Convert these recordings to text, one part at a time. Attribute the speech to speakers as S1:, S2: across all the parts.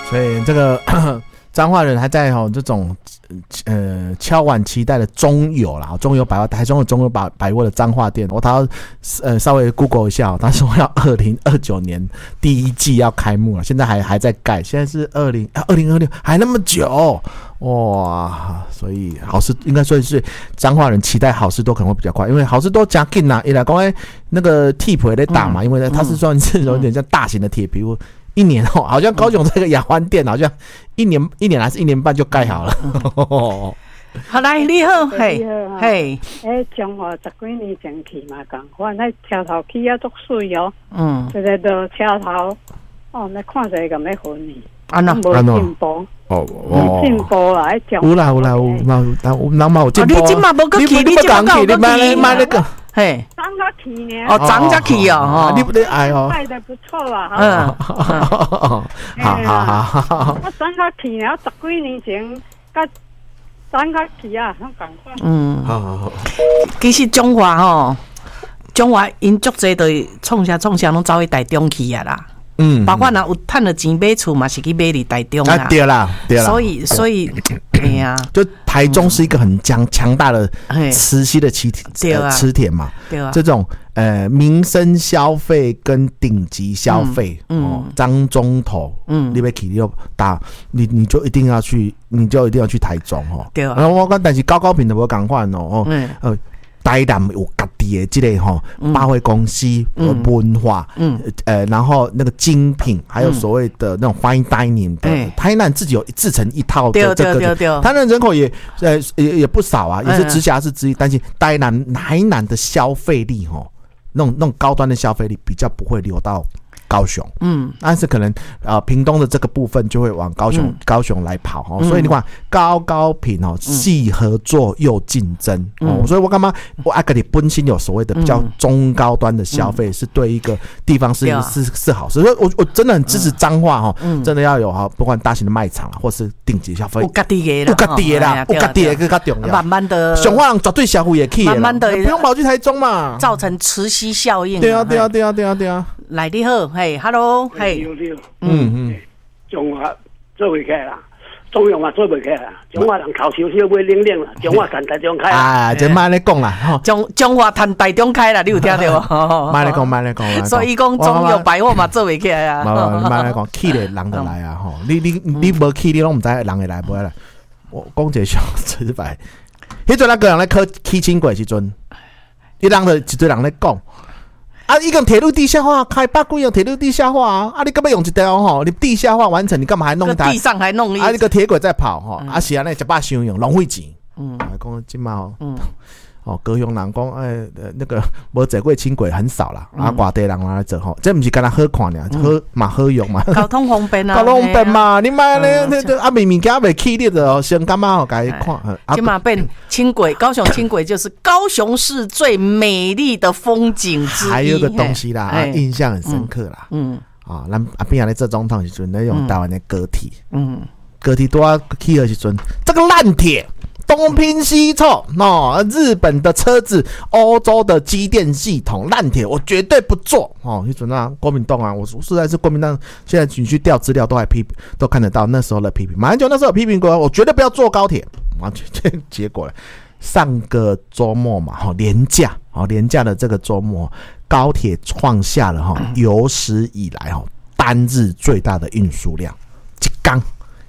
S1: 所以这个彰化人还在这种敲碗期待的中友啦，中友百货，台中的中友百货的彰化店，他稍微 Google 一下，他说要2029年第一季要开幕了，现在还在盖，现在是2026，还那么久哇！所以好事应该说是彰化人期待好事多可能会比较快，因为好事多加紧啦，一来讲那个替补在打嘛，因为它是算是有点像大型的铁皮屋。1年好像高雄这个亚湾店好像一年还是1年半就盖好了。
S2: 好来，你好，嘿，
S3: 中华10几年前去嘛，同款，那车头起啊足水哦，一个到车头，那看起来咁要分呢，无进步，无进步啦，
S1: 有啦，人嘛有进步，
S2: 你今嘛无去，你今嘛有去，
S1: 买那个。
S2: 嘿，
S3: 涨才去呢。
S2: 涨才去哦，
S1: 你爱哦。
S3: 卖得不错啦。
S1: 好。
S3: 我涨才去呢，10几年前，甲涨才去啊，拢同款。
S1: 好。
S2: 其实中华因足济对创啥拢走去台中去啊啦。包括有赚了钱买厝嘛，是去买伫台中啦。
S1: 对啦。
S2: 所以，哎呀，
S1: 就台中是一个很强大的磁吸的磁铁嘛。对啊。这种民生消费跟顶级消费，张中头，你要去你就一定要去台中
S2: 对啊。
S1: 然后我讲，但是高品的无同款台南有家己的这个百货公司文化，然后那个精品，还有所谓的那种 fine dining 的，台南自己有自成一套的这个，台南人口也不少啊，也是直辖市之一，但是台南的消费力那种高端的消费力比较不会流到高雄，但是可能屏东的这个部分就会往高雄来跑所以你看高品细合作又竞争所以我干嘛我爱跟你本身有所谓的比较中高端的消费是对一个地方是好事，所以我真的很支持彰化真的要有不管大型的卖场或是顶级消费，
S2: 有家己的
S1: 啦，有家己的更加重要，
S2: 慢慢的，
S1: 彰化人绝对消费也可以，
S2: 慢慢的
S1: 不用跑去台中嘛，
S2: 造成磁吸效应。
S1: 对啊。
S2: 来你好，嘿 ，Hello， 嘿，
S4: 中华做袂起来啦，中央嘛做袂起来啦，中华人头烧烧买冷冷啦，中华谈台中开啦，
S1: 这慢咧讲啦，
S2: 中华谈台中开啦，你有听到？
S1: 慢咧讲，
S2: 所以讲中药百货嘛做袂起来啊。
S1: 慢咧讲，去咧人就来啊，你无去你拢唔知人会来不会来。我讲一个小直白，迄阵那个人咧起轻轨时阵，一堆人咧讲。一个铁路地下化开8几样铁路地下化你干嘛用一条你地下化完成，你干嘛还弄一台？
S2: 地上还弄
S1: 那个铁轨在跑是安尼一把伤用浪费钱。讲今嘛高雄人讲那个无坐过轻轨很少啦，外地人来坐这不是干那好看尔，好用嘛。
S2: 交通方便啊，
S1: 交通方便嘛，你买咧物件未起你就先干嘛甲伊看。
S2: 今嘛变轻轨，高雄轻轨就是高雄市最美丽的风景之一。
S1: 还有个东西啦，印象很深刻啦。咱边仔咧做总统时阵咧用台湾的高铁，高铁多起的时阵，这个烂铁。东拼西凑日本的车子，欧洲的机电系统烂铁，我绝对不做你准国民党我实在是国民党，现在你去调资料都看得到那时候的批评。马英九那时候有批评过，我绝对不要坐高铁结果上个周末嘛连假的这个周末，高铁创下了有史以来单日最大的运输量，一天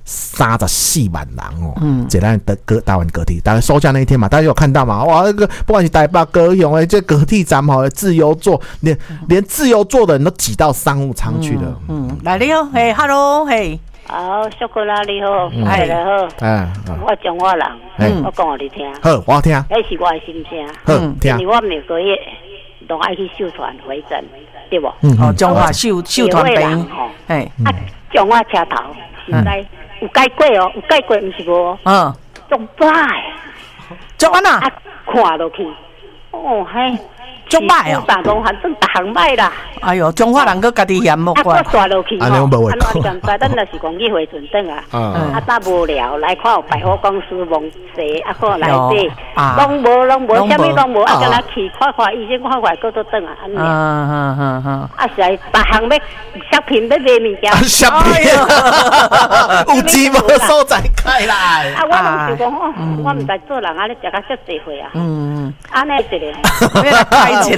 S1: 34万人这咱的台湾高铁，大概收假那一天嘛，大家有看到嘛？哇，那个不管是台北、高雄这高铁站自由座，连自由座的人都挤到商务舱去了。
S2: 来你好，嘿 ，Hello， 嘿，
S5: 好，小哥啦，你好，大家好，我中华人，我讲互你听。
S1: 好，我听。
S5: 那是我的心声。
S1: 好，听。
S5: 因为我每个月都爱去秀团回诊，对不？
S2: 中华秀团病，
S5: 中华车头现在。有改过有改过，不是无？足歹，
S2: 足安那？
S5: 看落去，
S2: 足歹哦！
S5: 大东反正大行歹啦。
S2: 哎呦，中华人搁家己嫌莫怪。
S5: 我刷落去安怎现在咱就是讲去回转转搭无聊来看有百货公司蒙西看内底，拢无，啥物拢无，跟咱去看医生看搁倒转安尼。是大行要食品要买物件。
S1: 食品。 有钱无所在开来。
S5: 啊，我就讲哦，我毋知做人啊，咧食甲遮济岁啊。安尼一个，
S2: 开一个。